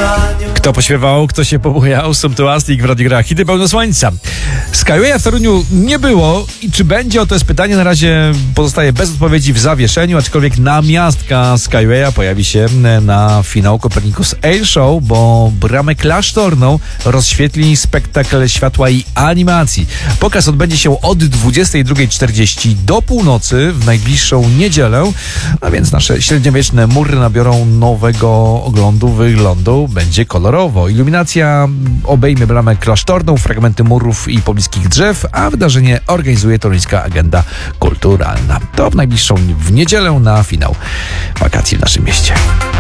Kto pośpiewał, kto się pobujał, Subtuastik w Radiu Gra Hity pełno słońca. Skywaya w Toruniu nie było i czy będzie, to jest pytanie, na razie pozostaje bez odpowiedzi w zawieszeniu, aczkolwiek namiastka Skywaya pojawi się na finał Copernicus Air Show, bo bramę klasztorną rozświetli spektakl światła i animacji. Pokaz odbędzie się od 22:40 do północy w najbliższą niedzielę, a więc nasze średniowieczne mury nabiorą nowego wyglądu. Będzie kolorowo. Iluminacja obejmie bramę klasztorną, fragmenty murów i pobliskich drzew, a wydarzenie organizuje Toruńska Agenda Kulturalna. To w najbliższą w niedzielę na finał wakacji w naszym mieście.